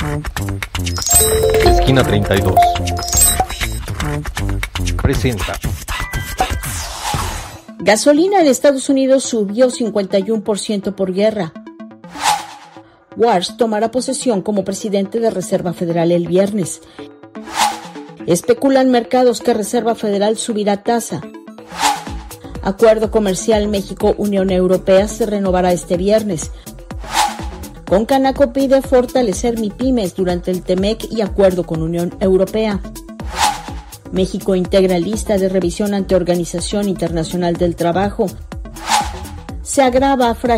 Esquina 32 presenta. Gasolina en Estados Unidos subió 51% por guerra. Walsh tomará posesión como presidente de Reserva Federal el viernes. Especulan mercados que Reserva Federal subirá tasa. Acuerdo comercial México-Unión Europea se renovará este viernes. Concanaco pide fortalecer MIPYMES durante el TEMEC y acuerdo con Unión Europea. México integra lista de revisión ante Organización Internacional del Trabajo. Se agrava